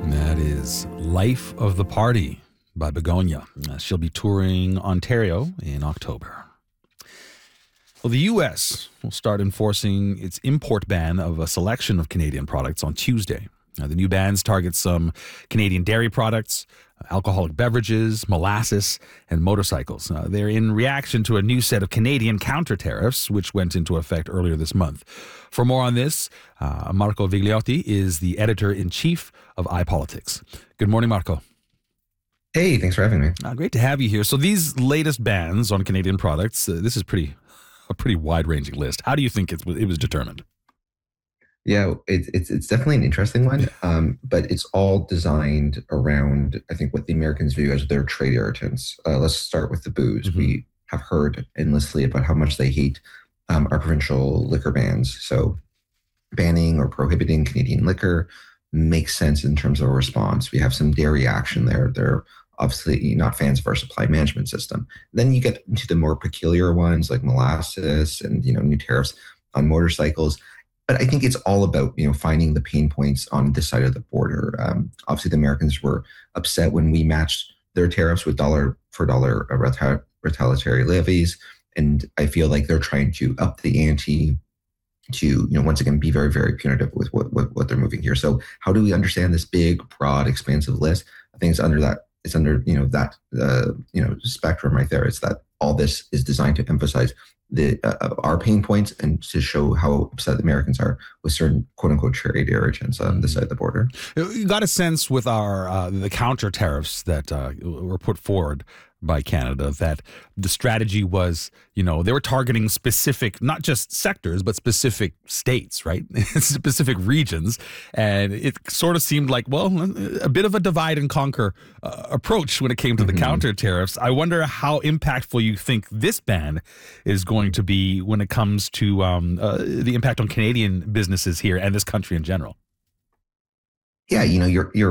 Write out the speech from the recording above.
That is Life of the Party by Begonia. She'll be touring Ontario in October. Well, the U.S. will start enforcing its import ban of a selection of Canadian products on Tuesday. Now, the new bans target some Canadian dairy products, alcoholic beverages, molasses, and motorcycles. They're in reaction to a new set of Canadian counter tariffs, which went into effect earlier this month. For more on this, Marco Vigliotti is the editor-in-chief of iPolitics. Good morning, Marco. Hey, thanks for having me. Great to have you here. So these latest bans on Canadian products, this is a pretty wide-ranging list. How do you think it was determined? Yeah, it's definitely an interesting one, but it's all designed around, I think, what the Americans view as their trade irritants. Let's start with the booze. Mm-hmm. We have heard endlessly about how much they hate our provincial liquor bans. So banning or prohibiting Canadian liquor makes sense in terms of a response. We have some dairy action there. They're obviously not fans of our supply management system. Then you get into the more peculiar ones like molasses and, new tariffs on motorcycles. But I think it's all about, finding the pain points on this side of the border. Obviously, the Americans were upset when we matched their tariffs with dollar for dollar retaliatory levies. And I feel like they're trying to up the ante to, once again, be very, very punitive with what they're moving here. So how do we understand this big, broad, expansive list? I think it's under that spectrum right there. It's that all this is designed to emphasize our pain points and to show how upset the Americans are with certain quote unquote trade irritants on this side of the border. You got a sense with our the counter tariffs that were put forward by Canada that the strategy was, they were targeting specific, not just sectors, but specific states, right? Specific regions. And it sort of seemed like, a bit of a divide and conquer approach when it came to the counter tariffs. I wonder how impactful you think this ban is going to be when it comes to the impact on Canadian businesses here and this country in general. Yeah, you're